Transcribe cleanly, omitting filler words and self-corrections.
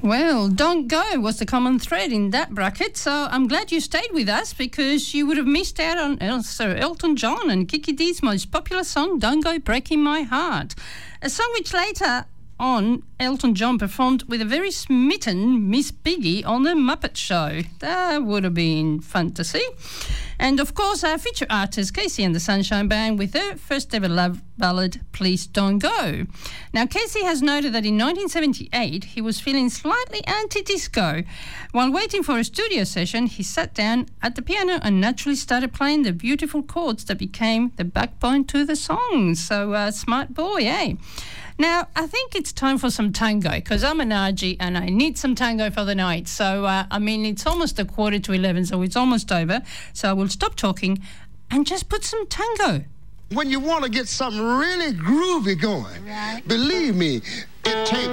Well, Don't Go was the common thread in that bracket, so I'm glad you stayed with us because you would have missed out on Elton John and Kiki D's most popular song, Don't Go Breaking My Heart, a song which later on Elton John performed with a very smitten Miss Piggy on The Muppet Show. That would have been fun to see. And of course our feature artist Casey and the Sunshine Band with their first ever love ballad, Please Don't Go. Now Casey has noted that in 1978 he was feeling slightly anti-disco. While waiting for a studio session, he sat down at the piano and naturally started playing the beautiful chords that became the backbone to the song. So smart boy, eh? Now, I think it's time for some tango because I'm an Argy and I need some tango for the night. So, it's almost 11:15, so it's almost over. So I will stop talking and just put some tango. When you want to get something really groovy going, right, believe me, it takes